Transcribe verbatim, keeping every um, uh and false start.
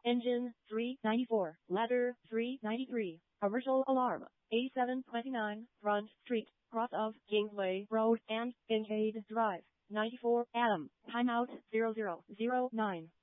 Engine three ninety-four. Ladder three ninety-three. Commercial alarm. eighty-seven twenty-nine Front Street, cross of Kingsway Road and Kincaid Drive. ninety-four A M. Timeout zero zero zero nine.